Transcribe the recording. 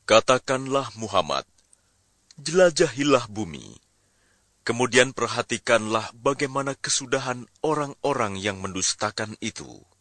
Katakanlah Muhammad, jelajahilah bumi, kemudian perhatikanlah bagaimana kesudahan orang-orang yang mendustakan itu.